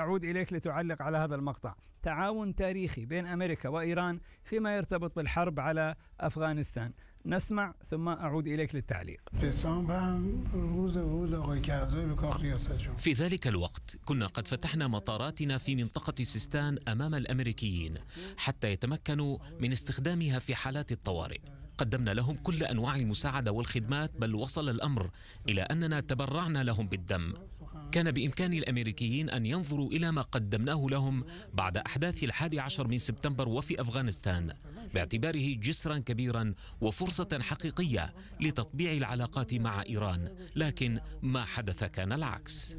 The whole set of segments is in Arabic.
أعود إليك لتعلق على هذا المقطع. تعاون تاريخي بين أمريكا وإيران فيما يرتبط بالحرب على أفغانستان. نسمع ثم أعود إليك للتعليق. في ذلك الوقت كنا قد فتحنا مطاراتنا في منطقة سيستان أمام الأمريكيين حتى يتمكنوا من استخدامها في حالات الطوارئ. قدمنا لهم كل أنواع المساعدة والخدمات، بل وصل الأمر إلى أننا تبرعنا لهم بالدم. كان بإمكان الأمريكيين أن ينظروا إلى ما قدمناه لهم بعد أحداث 11 من سبتمبر وفي أفغانستان باعتباره جسرا كبيرا وفرصة حقيقية لتطبيع العلاقات مع إيران، لكن ما حدث كان العكس.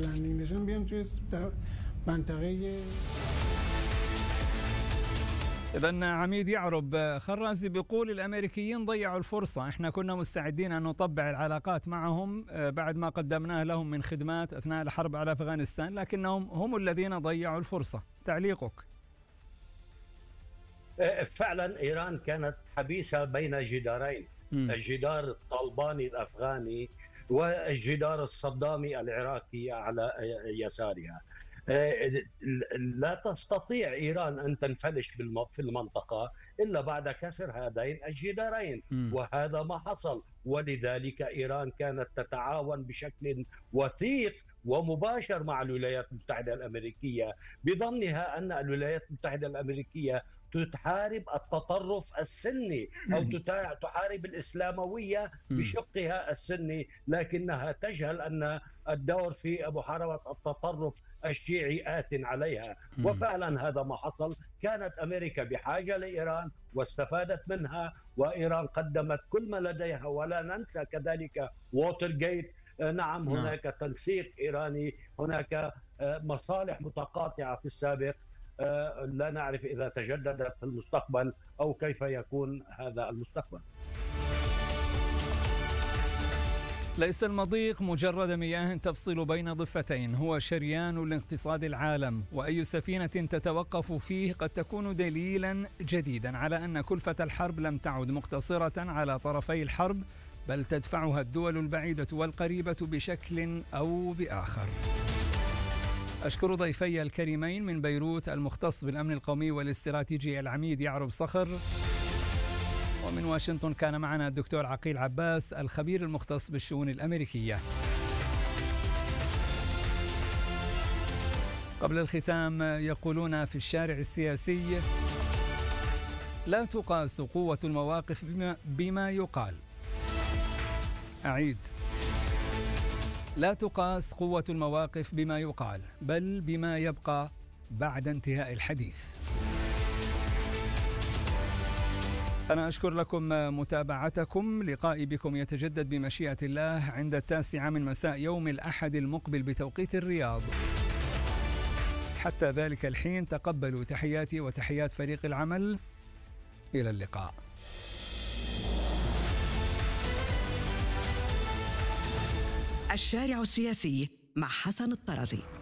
إذن عميد يعرب، خرازي بيقول الأمريكيين ضيعوا الفرصة، احنا كنا مستعدين أن نطبع العلاقات معهم بعد ما قدمناه لهم من خدمات أثناء الحرب على أفغانستان، لكنهم هم الذين ضيعوا الفرصة. تعليقك؟ فعلا إيران كانت حبيسة بين جدارين، الجدار الطالباني الأفغاني والجدار الصدامي العراقي على يسارها. لا تستطيع إيران أن تنفلش في المنطقة إلا بعد كسر هذين الجدارين، وهذا ما حصل. ولذلك إيران كانت تتعاون بشكل وثيق ومباشر مع الولايات المتحدة الأمريكية، بظنها أن الولايات المتحدة الأمريكية تحارب التطرف السني أو تحارب الإسلاموية بشقها السني، لكنها تجهل أن الدور في محاربة التطرف الشيعي آت عليها. وفعلا هذا ما حصل. كانت أمريكا بحاجة لإيران واستفادت منها، وإيران قدمت كل ما لديها. ولا ننسى كذلك ووتر جيت. نعم، هناك تنسيق إيراني، هناك مصالح متقاطعة في السابق، لا نعرف إذا تجددت في المستقبل أو كيف يكون هذا المستقبل. ليس المضيق مجرد مياه تفصل بين ضفتين، هو شريان لاقتصاد العالم، وأي سفينة تتوقف فيه قد تكون دليلا جديدا على أن كلفة الحرب لم تعد مقتصرة على طرفي الحرب، بل تدفعها الدول البعيدة والقريبة بشكل أو بآخر. أشكر ضيفي الكريمين من بيروت المختص بالأمن القومي والاستراتيجي العميد يعرب صخر، ومن واشنطن كان معنا الدكتور عقيل عباس الخبير المختص بالشؤون الأمريكية. قبل الختام يقولون في الشارع السياسي: لا تقاس قوة المواقف بما يقال. أعيد: لا تقاس قوة المواقف بما يقال، بل بما يبقى بعد انتهاء الحديث. أنا أشكر لكم متابعتكم. لقائي بكم يتجدد بمشيئة الله عند 9 من مساء يوم الأحد المقبل بتوقيت الرياض. حتى ذلك الحين تقبلوا تحياتي وتحيات فريق العمل. إلى اللقاء. الشارع السياسي مع حسن الطرزي.